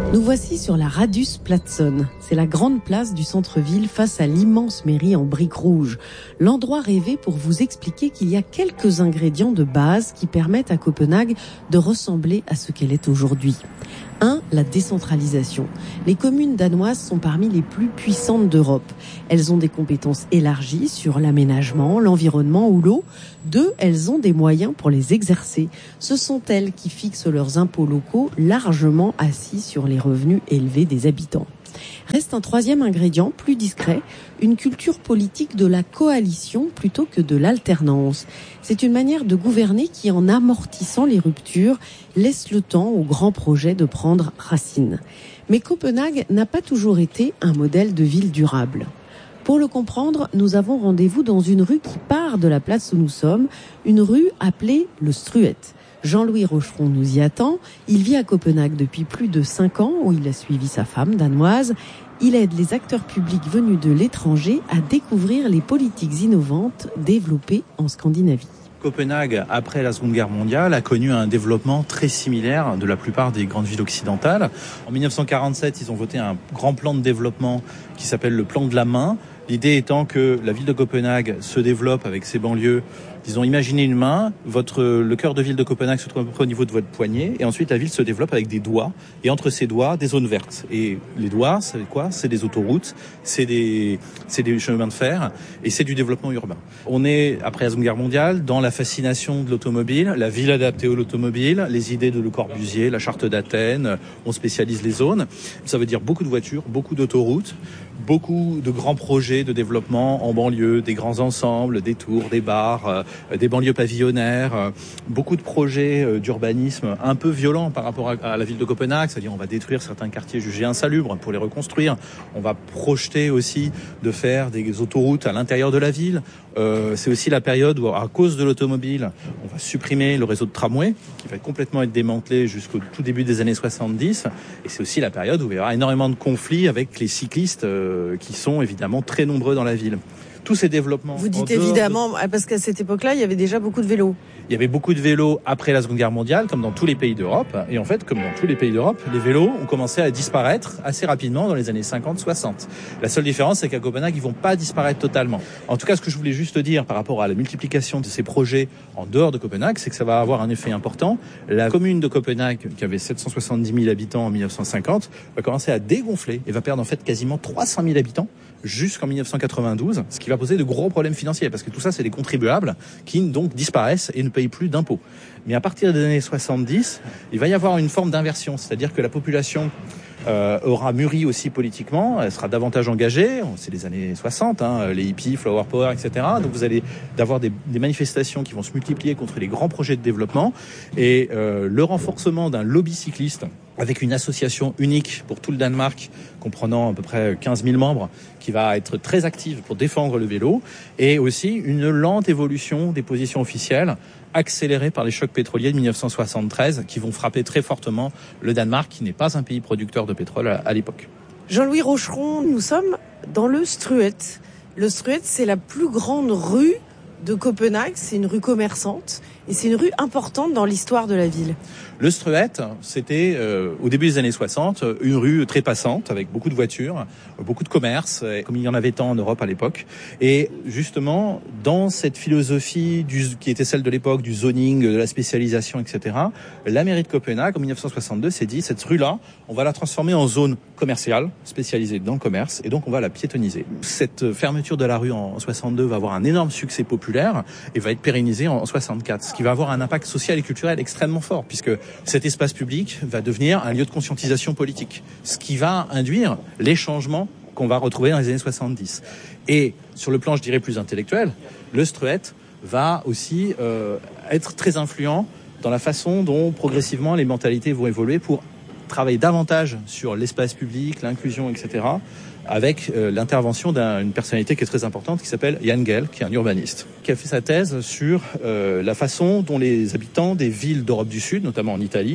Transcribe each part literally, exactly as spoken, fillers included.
Nous voici sur la Radusplatson. C'est la grande place du centre-ville face à l'immense mairie en briques rouges. L'endroit rêvé pour vous expliquer qu'il y a quelques ingrédients de base qui permettent à Copenhague de ressembler à ce qu'elle est aujourd'hui. un. La décentralisation. Les communes danoises sont parmi les plus puissantes d'Europe. Elles ont des compétences élargies sur l'aménagement, l'environnement ou l'eau. deux. Elles ont des moyens pour les exercer. Ce sont elles qui fixent leurs impôts locaux largement assis sur les revenus élevés des habitants. Reste un troisième ingrédient, plus discret, une culture politique de la coalition plutôt que de l'alternance. C'est une manière de gouverner qui, en amortissant les ruptures, laisse le temps aux grands projets de prendre racine. Mais Copenhague n'a pas toujours été un modèle de ville durable. Pour le comprendre, nous avons rendez-vous dans une rue qui part de la place où nous sommes, une rue appelée le Struet. Jean-Louis Rocheron nous y attend. Il vit à Copenhague depuis plus de cinq ans, où il a suivi sa femme danoise. Il aide les acteurs publics venus de l'étranger à découvrir les politiques innovantes développées en Scandinavie. Copenhague, après la Seconde Guerre mondiale, a connu un développement très similaire de la plupart des grandes villes occidentales. En dix-neuf cent quarante-sept, ils ont voté un grand plan de développement qui s'appelle le plan de la main. L'idée étant que la ville de Copenhague se développe avec ses banlieues. Disons, imaginez une main, votre, le cœur de ville de Copenhague se trouve à peu près au niveau de votre poignet, et ensuite la ville se développe avec des doigts, et entre ces doigts, des zones vertes. Et les doigts, c'est quoi? C'est des autoroutes, c'est des, c'est des chemins de fer, et c'est du développement urbain. On est, après la Seconde Guerre mondiale, dans la fascination de l'automobile, la ville adaptée à l'automobile, les idées de Le Corbusier, la charte d'Athènes, on spécialise les zones. Ça veut dire beaucoup de voitures, beaucoup d'autoroutes, beaucoup de grands projets de développement en banlieue, des grands ensembles, des tours, des bars, euh, des banlieues pavillonnaires, euh, beaucoup de projets euh, d'urbanisme un peu violents par rapport à, à la ville de Copenhague, c'est-à-dire on va détruire certains quartiers jugés insalubres pour les reconstruire, on va projeter aussi de faire des autoroutes à l'intérieur de la ville. Euh, c'est aussi la période où, à cause de l'automobile, on va supprimer le réseau de tramway, qui va complètement être démantelé jusqu'au tout début des années soixante-dix, et c'est aussi la période où il y aura énormément de conflits avec les cyclistes euh, qui sont évidemment très nombreux dans la ville. Tous ces développements... Vous dites évidemment, de... parce qu'à cette époque-là, il y avait déjà beaucoup de vélos. Il y avait beaucoup de vélos après la Seconde Guerre mondiale, comme dans tous les pays d'Europe. Et en fait, comme dans tous les pays d'Europe, les vélos ont commencé à disparaître assez rapidement dans les années cinquante soixante. La seule différence, c'est qu'à Copenhague, ils vont pas disparaître totalement. En tout cas, ce que je voulais juste dire par rapport à la multiplication de ces projets en dehors de Copenhague, c'est que ça va avoir un effet important. La commune de Copenhague, qui avait sept cent soixante-dix mille habitants en dix-neuf cent cinquante, va commencer à dégonfler et va perdre en fait quasiment trois cent mille habitants jusqu'en dix-neuf cent quatre-vingt-douze, ce qui va poser de gros problèmes financiers, parce que tout ça, c'est des contribuables qui donc disparaissent et ne payent plus d'impôts. Mais à partir des années soixante-dix, il va y avoir une forme d'inversion, c'est-à-dire que la population euh, aura mûri aussi politiquement, elle sera davantage engagée, c'est les années soixante, hein, les hippies, Flower Power, et cetera. Donc vous allez avoir des, des manifestations qui vont se multiplier contre les grands projets de développement, et euh, le renforcement d'un lobby cycliste avec une association unique pour tout le Danemark, comprenant à peu près quinze mille membres, qui va être très active pour défendre le vélo, et aussi une lente évolution des positions officielles, accélérée par les chocs pétroliers de dix-neuf cent soixante-treize, qui vont frapper très fortement le Danemark, qui n'est pas un pays producteur de pétrole à, à l'époque. Jean-Louis Rocheron, nous sommes dans le Struet. Le Struet, c'est la plus grande rue de Copenhague, c'est une rue commerçante, et c'est une rue importante dans l'histoire de la ville. Le Struet, c'était euh, au début des années soixante, une rue très passante avec beaucoup de voitures, beaucoup de commerces, comme il y en avait tant en Europe à l'époque. Et justement, dans cette philosophie du, qui était celle de l'époque du zoning, de la spécialisation, et cetera, la mairie de Copenhague, en dix-neuf cent soixante-deux, s'est dit, cette rue-là, on va la transformer en zone commerciale, spécialisée dans le commerce, et donc on va la piétonniser. Cette fermeture de la rue en soixante-deux va avoir un énorme succès populaire et va être pérennisée en soixante-quatre, ce qui va avoir un impact social et culturel extrêmement fort, puisque cet espace public va devenir un lieu de conscientisation politique, ce qui va induire les changements qu'on va retrouver dans les années soixante-dix. Et sur le plan, je dirais, plus intellectuel, le Struet va aussi euh, être très influent dans la façon dont progressivement les mentalités vont évoluer pour travailler davantage sur l'espace public, l'inclusion, et cetera, avec euh, l'intervention d'une personnalité qui est très importante, qui s'appelle Jan Gehl, qui est un urbaniste, qui a fait sa thèse sur euh, la façon dont les habitants des villes d'Europe du Sud, notamment en Italie,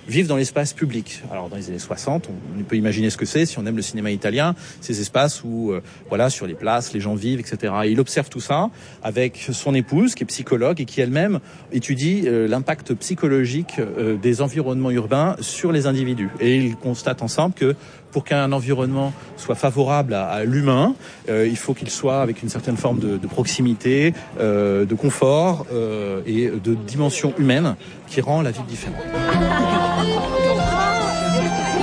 vivent dans l'espace public. Alors dans les années soixante, on peut imaginer ce que c'est si on aime le cinéma italien, ces espaces où euh, voilà, sur les places, les gens vivent, et cetera. Et il observe tout ça avec son épouse qui est psychologue et qui elle-même étudie euh, l'impact psychologique euh, des environnements urbains sur les individus. Et ils constatent ensemble que pour qu'un environnement soit favorable à, à l'humain, euh, il faut qu'il soit avec une certaine forme de, de proximité, euh, de confort euh, et de dimension humaine qui rend la vie différente.